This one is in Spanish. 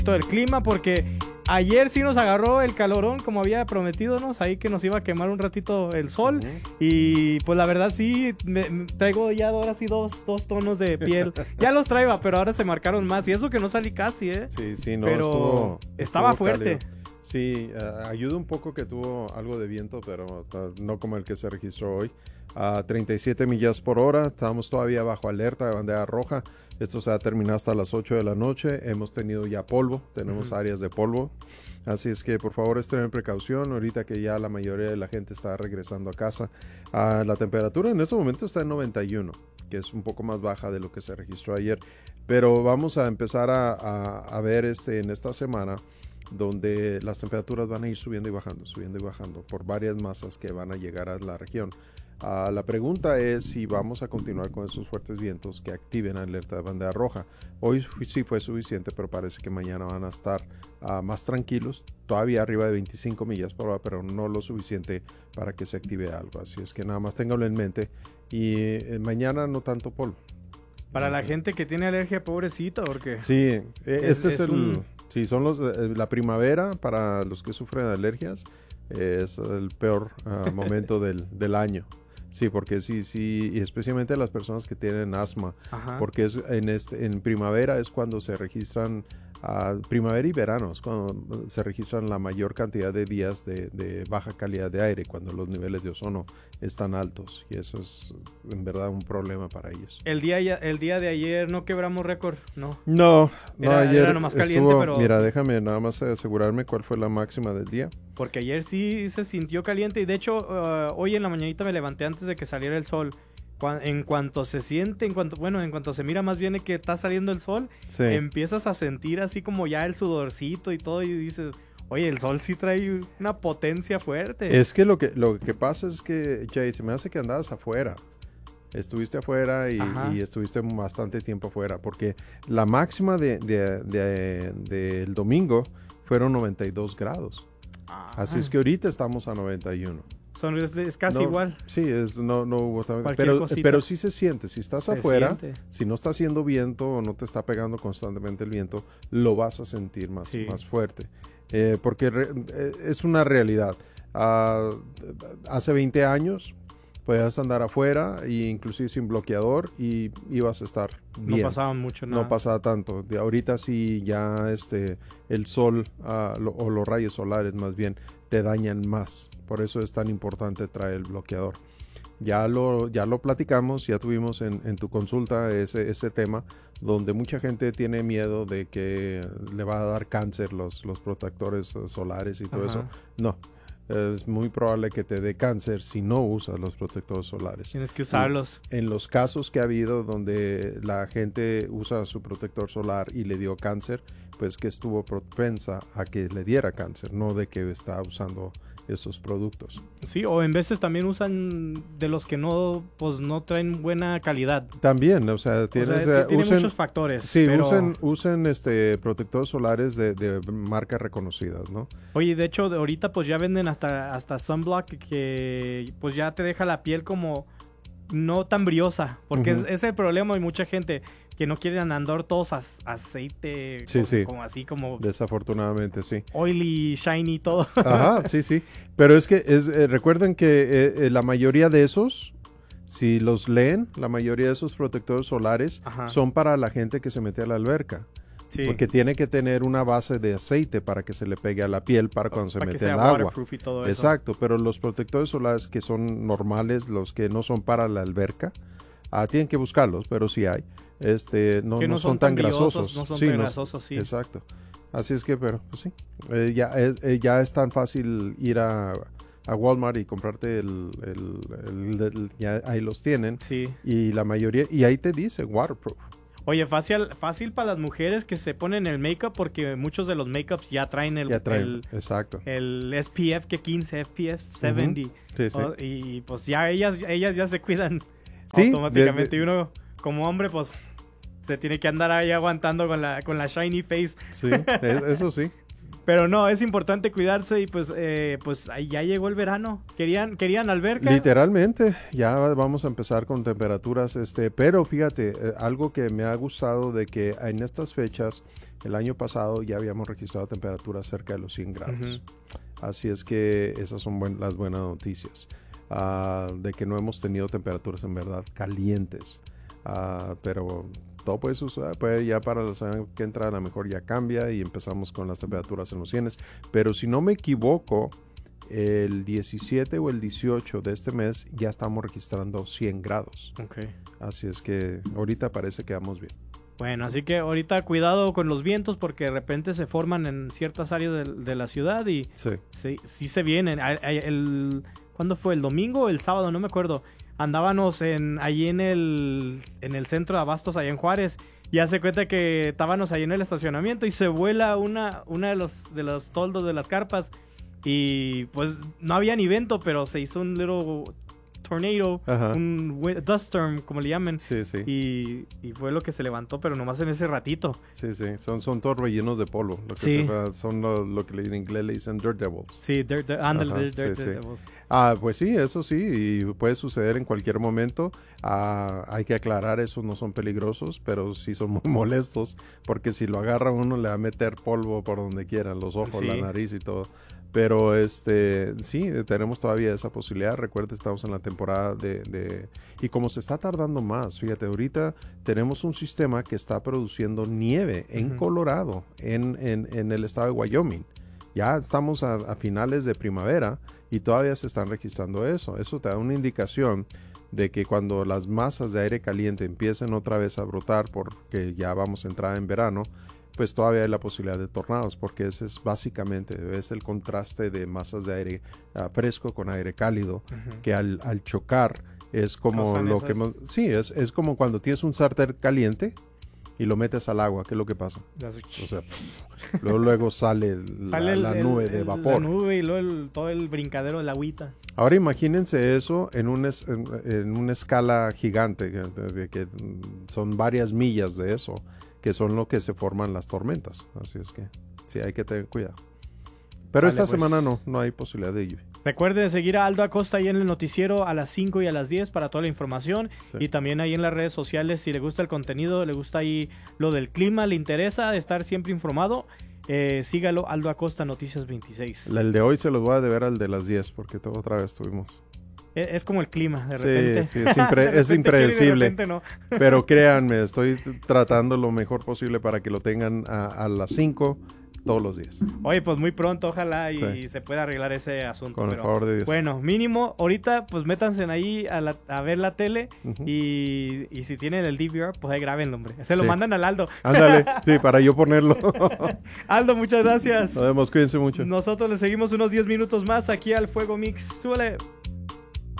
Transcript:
todo el clima, porque ayer sí nos agarró el calorón, como había prometido, ¿no? Ahí que nos iba a quemar un ratito el sol. Y pues la verdad sí, me traigo ya ahora sí dos tonos de piel. Ya los traía, pero ahora se marcaron más. Y eso que no salí casi, ¿eh? Sí, no, pero estaba fuerte. Cálido. Sí, ayuda un poco que tuvo algo de viento, pero no como el que se registró hoy. A 37 millas por hora, estábamos todavía bajo alerta de bandera roja. Esto se va a terminar hasta las 8 de la noche. Hemos tenido ya polvo, tenemos áreas de polvo. Así es que por favor estén en precaución ahorita que ya la mayoría de la gente está regresando a casa. La temperatura en este momento está en 91, que es un poco más baja de lo que se registró ayer. Pero vamos a empezar a ver en esta semana donde las temperaturas van a ir subiendo y bajando por varias masas que van a llegar a la región. La pregunta es si vamos a continuar con esos fuertes vientos que activen alerta de bandera roja. Hoy sí fue suficiente, pero parece que mañana van a estar más tranquilos, todavía arriba de 25 millas por hora, pero no lo suficiente para que se active algo. Así es que nada más ténganlo en mente. Y mañana no tanto polvo. Para la gente que tiene alergia, pobrecito, porque... Sí, sí, son la primavera para los que sufren de alergias. Es el peor momento del año. Sí, porque sí, y especialmente las personas que tienen asma. Ajá. Porque en primavera es cuando se registran, primavera y verano es cuando se registran la mayor cantidad de días de baja calidad de aire, cuando los niveles de ozono están altos, y eso es en verdad un problema para ellos. El día de ayer no quebramos récord, ¿no? No, ayer era nomás caliente, pero... Mira, déjame nada más asegurarme cuál fue la máxima del día. Porque ayer sí se sintió caliente, y de hecho hoy en la mañanita me levanté antes de que saliera el sol. En cuanto se siente, en cuanto se mira más bien que está saliendo el sol, sí, empiezas a sentir así como ya el sudorcito y todo, y dices, oye, el sol sí trae una potencia fuerte. Es que lo que pasa es que, Jay, se me hace que andabas afuera. Estuviste afuera y estuviste bastante tiempo afuera, porque la máxima del domingo fueron 92 grados. Así es que ahorita estamos a 91. Es casi igual. Sí, no hubo... Pero sí se siente. Si estás afuera, si no está haciendo viento o no te está pegando constantemente el viento, lo vas a sentir más fuerte. Porque es una realidad. Hace 20 años podías andar afuera, e inclusive sin bloqueador, y ibas a estar bien. No pasaba mucho nada. No pasaba tanto. Ahorita sí ya el sol o los rayos solares más bien te dañan más. Por eso es tan importante traer el bloqueador. Ya lo platicamos, ya tuvimos en tu consulta ese tema, donde mucha gente tiene miedo de que le va a dar cáncer los protectores solares y todo eso. No. Es muy probable que te dé cáncer si no usas los protectores solares. Tienes que usarlos. En los casos que ha habido donde la gente usa su protector solar y le dio cáncer, pues que estuvo propensa a que le diera cáncer, no de que está usando esos productos. Sí, o en veces también usan de los que no traen buena calidad. También, o sea, tiene muchos factores. Sí, pero... usen protectores solares de marcas reconocidas, ¿no? Oye, de hecho, ahorita pues ya venden hasta sunblock que pues ya te deja la piel como no tan briosa, porque es el problema. Hay mucha gente que no quieren andar todos aceite, como así como... Desafortunadamente, sí. Oily, shiny, todo. Ajá, sí. Pero es que recuerden que la mayoría de esos, si los leen, la mayoría de esos protectores solares son para la gente que se mete a la alberca. Sí. Porque tiene que tener una base de aceite para que se le pegue a la piel para cuando se mete el agua. Y todo eso. Exacto, pero los protectores solares que son normales, los que no son para la alberca, tienen que buscarlos, pero sí hay. No son tan grasosos. No son tan grasosos, sí. Exacto. Así es que, pero pues sí. Ya es tan fácil ir a Walmart y comprarte ya ahí los tienen. Sí. Y la mayoría, y ahí te dice waterproof. Oye, fácil para las mujeres que se ponen el make-up, porque muchos de los make-ups ya traen exacto. El SPF, que 15, SPF 70. Sí. Y pues ya ellas ya se cuidan automáticamente. Y uno, como hombre, pues se tiene que andar ahí aguantando con la shiny face. Sí, eso sí. Pero no, es importante cuidarse y pues ahí ya llegó el verano. ¿Querían alberca? Literalmente, ya vamos a empezar con temperaturas, pero fíjate, algo que me ha gustado de que en estas fechas, el año pasado ya habíamos registrado temperaturas cerca de los 100 grados. Así es que esas son las buenas noticias, de que no hemos tenido temperaturas en verdad calientes. Pero todo puede suceder, ya para la semana que entra a lo mejor ya cambia y empezamos con las temperaturas en los 100. Pero si no me equivoco, el 17 o el 18 de este mes ya estamos registrando 100 grados. Okay. Así es que ahorita parece que vamos bien. Bueno, así que ahorita cuidado con los vientos porque de repente se forman en ciertas áreas de la ciudad y sí se vienen. ¿Cuándo fue? ¿El domingo o el sábado? No me acuerdo. Andábamos ahí en el centro de abastos, allá en Juárez, y hace cuenta que estábamos ahí en el estacionamiento y se vuela una de los toldos de las carpas y pues no había ni viento, pero se hizo un little tornado, un dust storm, como le llaman. Sí. Y fue lo que se levantó, pero nomás en ese ratito. Sí. Son todos rellenos de polvo. Son lo que en inglés le dicen dirt devils. Sí, dirt devils. Pues sí, eso sí, y puede suceder en cualquier momento. Hay que aclarar, esos no son peligrosos, pero sí son muy molestos, porque si lo agarra uno le va a meter polvo por donde quiera, los ojos, la nariz y todo. Pero sí, tenemos todavía esa posibilidad. Recuerda, estamos en la temporada y como se está tardando más, fíjate, ahorita tenemos un sistema que está produciendo nieve en Colorado, en el estado de Wyoming. Ya estamos a finales de primavera y todavía se están registrando eso. Eso te da una indicación de que cuando las masas de aire caliente empiecen otra vez a brotar, porque ya vamos a entrar en verano, pues todavía hay la posibilidad de tornados, porque ese es básicamente el contraste de masas de aire fresco con aire cálido, que al chocar es como es como cuando tienes un sartén caliente y lo metes al agua. ¿Qué es lo que pasa? O sea, luego sale la nube de vapor. La nube y luego todo el brincadero de la agüita. Ahora imagínense eso en una escala gigante, que son varias millas de eso, que son lo que se forman las tormentas. Así es que sí, hay que tener cuidado. Pero esta semana no hay posibilidad de lluvia. Recuerde seguir a Aldo Acosta ahí en el noticiero a las 5 y a las 10 para toda la información. Y también ahí en las redes sociales, si le gusta el contenido, le gusta ahí lo del clima, le interesa estar siempre informado, sígalo, Aldo Acosta Noticias 26. El de hoy se los voy a deber al de las 10 porque otra vez tuvimos... Es como el clima, de repente. Sí, es impredecible. No. Pero créanme, estoy tratando lo mejor posible para que lo tengan a las 5 todos los días. Oye, pues muy pronto, ojalá y se pueda arreglar ese asunto. Con el favor de Dios. Bueno, mínimo, ahorita pues métanse ahí a ver la tele y si tienen el DVR, pues ahí grábenlo, hombre. Se lo mandan al Aldo. Ándale, sí, para yo ponerlo. Aldo, muchas gracias. Nos vemos, cuídense mucho. Nosotros le seguimos unos 10 minutos más aquí al Fuego Mix. Súbale.